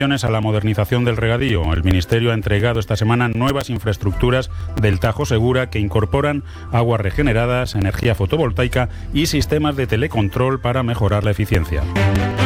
a la modernización del regadío. El Ministerio ha entregado esta semana nuevas infraestructuras del Tajo Segura que incorporan aguas regeneradas, energía fotovoltaica y sistemas de telecontrol para mejorar la eficiencia.